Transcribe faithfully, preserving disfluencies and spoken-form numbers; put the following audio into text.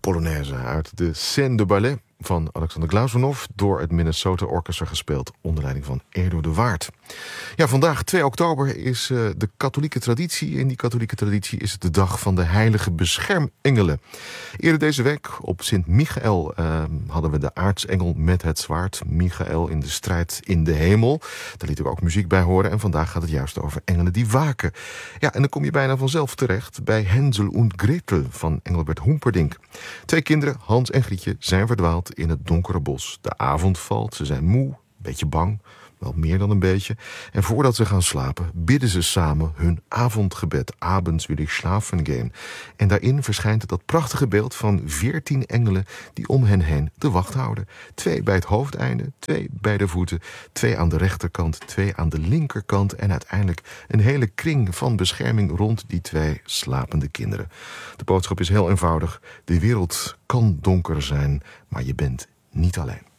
Polonaise uit de Scène de Ballet van Alexander Glazunov, door het Minnesota Orchestra gespeeld onder leiding van Edo de Waard. Ja, vandaag twee oktober is uh, de katholieke traditie. In die katholieke traditie is het de dag van de heilige beschermengelen. Eerder deze week op Sint Michael uh, hadden we de aartsengel met het zwaard. Michael in de strijd in de hemel. Daar liet ik ook muziek bij horen. En vandaag gaat het juist over engelen die waken. Ja, en dan kom je bijna vanzelf terecht bij Hänsel und Gretel van Engelbert Humperdinck. Twee kinderen, Hans en Grietje, zijn verdwaald in het donkere bos. De avond valt, ze zijn moe, een beetje bang, wel meer dan een beetje. En voordat ze gaan slapen, bidden ze samen hun avondgebed. Abends will ich schlafen gehen. En daarin verschijnt dat prachtige beeld van veertien engelen die om hen heen de wacht houden. Twee bij het hoofdeinde, twee bij de voeten, twee aan de rechterkant, twee aan de linkerkant en uiteindelijk een hele kring van bescherming rond die twee slapende kinderen. De boodschap is heel eenvoudig. De wereld kan donker zijn, maar je bent niet alleen.